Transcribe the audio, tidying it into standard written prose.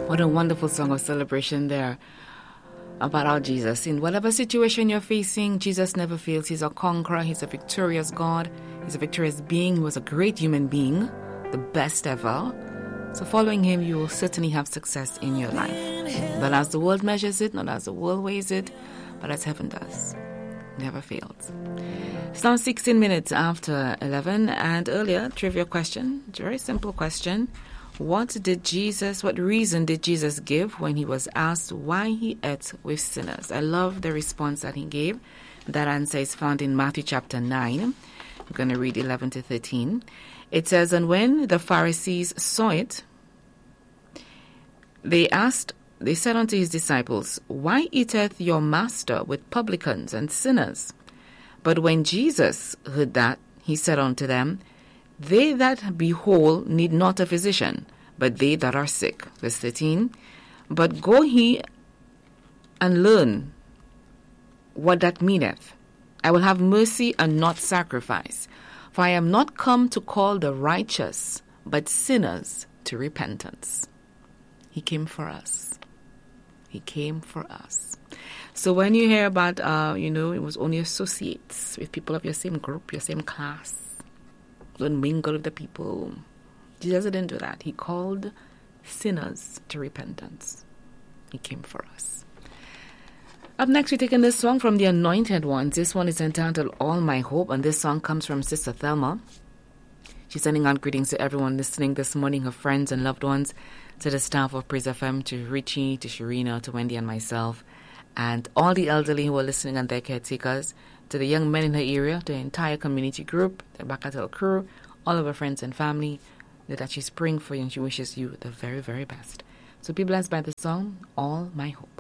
What a wonderful song of celebration there about our Jesus. In whatever situation you're facing, Jesus never fails. He's a conqueror. He's a victorious God. He's a victorious being. He was a great human being, the best ever. So following him, you will certainly have success in your life. Not as the world measures it, not as the world weighs it, but as heaven does. Never fails. It's now 16 minutes after 11, and earlier, trivia question, very simple question. What reason did Jesus give when he was asked why he ate with sinners? I love the response that he gave. That answer is found in Matthew chapter 9. I'm going to read 11 to 13. It says, "And when the Pharisees saw it, they said unto his disciples, Why eateth your master with publicans and sinners? But when Jesus heard that, he said unto them, They that be whole need not a physician, but they that are sick." Verse 13. "But go ye and learn what that meaneth. I will have mercy and not sacrifice. For I am not come to call the righteous, but sinners to repentance." He came for us. He came for us. So when you hear about, it was only associates with people of your same group, your same class, don't mingle with the people. Jesus didn't do that. He called sinners to repentance. He came for us. Up next, we're taking this song from the Anointed Ones. This one is entitled All My Hope, and this song comes from Sister Thelma. She's sending out greetings to everyone listening this morning, her friends and loved ones, to the staff of Praise FM, to Richie, to Sharina, to Wendy and myself, and all the elderly who are listening and their caretakers, to the young men in her area, to the entire community group, the Bakatel crew, all of her friends and family, that she's praying for you and she wishes you the very, very best. So be blessed by the song, All My Hope.